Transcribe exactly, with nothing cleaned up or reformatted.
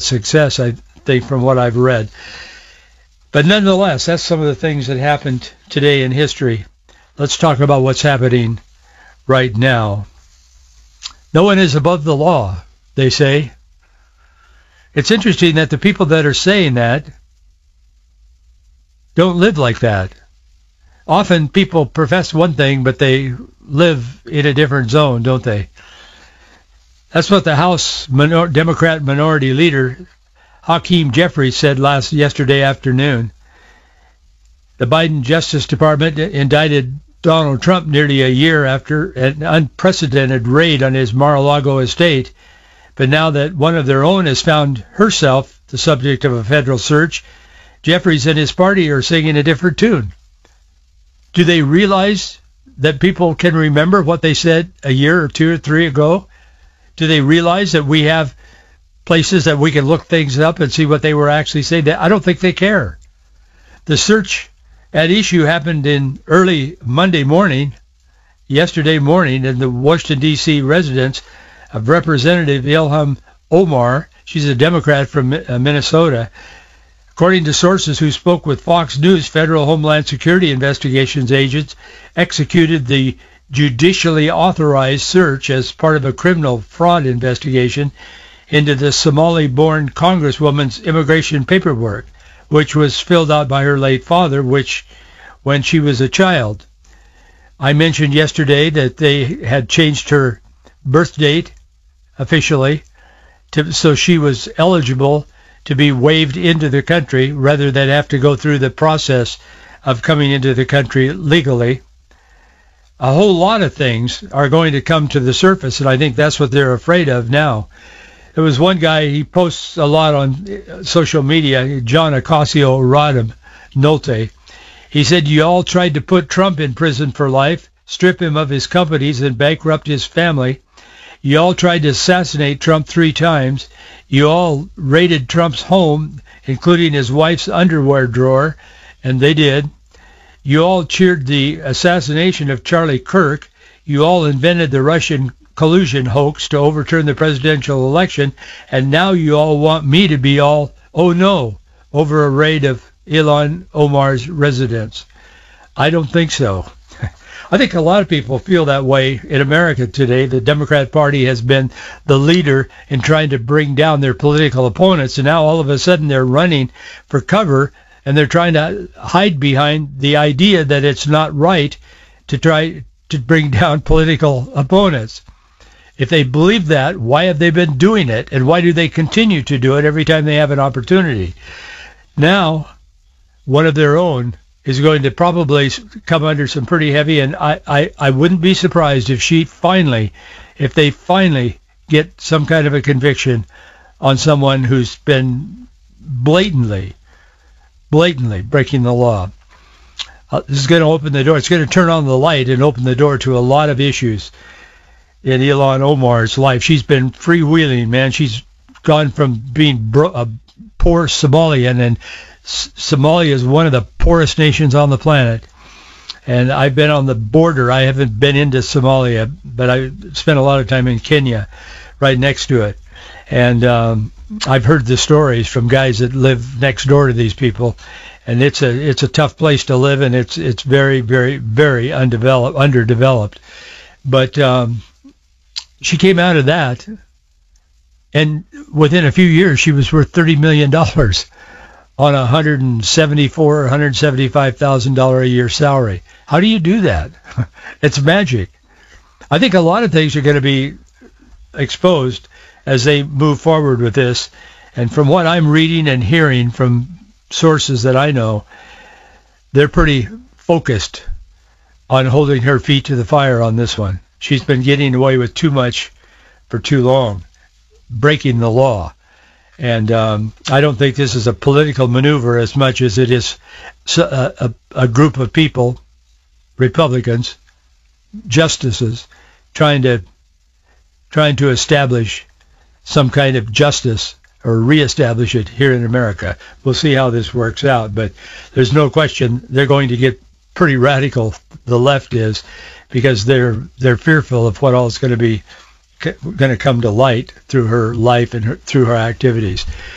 success, I think, from what I've read. But nonetheless, that's some of the things that happened today in history. Let's talk about what's happening right now. No one is above the law, they say. It's interesting that the people that are saying that don't live like that. Often people profess one thing, but they live in a different zone, don't they? That's what the House minor- Democrat Minority Leader, Hakeem Jeffries, said last yesterday afternoon. The Biden Justice Department indicted Donald Trump nearly a year after an unprecedented raid on his Mar-a-Lago estate. But now that one of their own has found herself the subject of a federal search, Jeffries and his party are singing a different tune. Do they realize that people can remember what they said a year or two or three ago? Do they realize that we have places that we can look things up and see what they were actually saying? I don't think they care. The search at issue happened in early Monday morning, yesterday morning, in the Washington, D C residence of Representative Ilhan Omar. She's a Democrat from Minnesota. According to sources who spoke with Fox News, federal Homeland Security investigations agents executed the judicially authorized search as part of a criminal fraud investigation into the Somali-born Congresswoman's immigration paperwork, which was filled out by her late father, which when she was a child. I mentioned yesterday that they had changed her birth date officially to, so she was eligible to be waived into the country rather than have to go through the process of coming into the country legally. A whole lot of things are going to come to the surface, and I think that's what they're afraid of now. There was one guy, he posts a lot on social media, John Ocasio Rodham Nolte. He said, you all tried to put Trump in prison for life, strip him of his companies, and bankrupt his family. You all tried to assassinate Trump three times. You all raided Trump's home, including his wife's underwear drawer, and they did. You all cheered the assassination of Charlie Kirk. You all invented the Russian collusion hoax to overturn the presidential election, and now you all want me to be all, oh no, over a raid of Ilhan Omar's residence. I don't think so. I think a lot of people feel that way in America today. The Democrat Party has been the leader in trying to bring down their political opponents, and now all of a sudden they're running for cover, and they're trying to hide behind the idea that it's not right to try to bring down political opponents. If they believe that, why have they been doing it, and why do they continue to do it every time they have an opportunity? Now, one of their own is going to probably come under some pretty heavy, and I, I, I wouldn't be surprised if she finally, if they finally get some kind of a conviction on someone who's been blatantly, blatantly breaking the law. Uh, this is going to open the door. It's going to turn on the light and open the door to a lot of issues in Ilhan Omar's life. She's been freewheeling, man. She's gone from being bro- a poor Somalian, and S- Somalia is one of the poorest nations on the planet. And I've been on the border. I haven't been into Somalia, but I spent a lot of time in Kenya, right next to it. And um, I've heard the stories from guys that live next door to these people, and it's a it's a tough place to live, and it's it's very very very undeveloped, underdeveloped. But um, she came out of that, and within a few years, she was worth thirty million dollars on a one hundred seventy-four thousand dollars or one hundred seventy-five thousand dollars a year salary. How do you do that? It's magic. I think a lot of things are going to be exposed as they move forward with this. And from what I'm reading and hearing from sources that I know, they're pretty focused on holding her feet to the fire on this one. She's been getting away with too much for too long, breaking the law. And um, I don't think this is a political maneuver as much as it is a, a, a group of people, Republicans, justices, trying to trying to establish some kind of justice or reestablish it here in America. We'll see how this works out, but there's no question they're going to get pretty radical, the left is, because they're they're fearful of what all is going to be going to come to light through her life and her, through her activities.